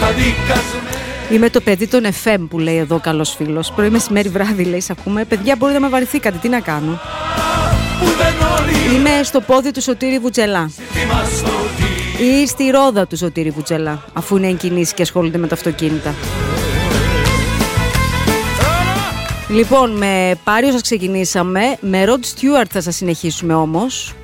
Είμαι το παιδί των FM που λέει εδώ καλός φίλος. Πρωί, μεσημέρι, βράδυ λέει, σ' ακούμε. Παιδιά, μπορείτε να με βαρηθήκατε, τι να κάνω. Είμαι στο πόδι του Σωτήρη Βουτσελά ή στη ρόδα του Σωτήρη Βουτσελά, αφού είναι εν κινήσει και ασχολούνται με τα αυτοκίνητα. Λοιπόν, με Πάριο σας ξεκινήσαμε, με Rod Stewart θα σας συνεχίσουμε όμως.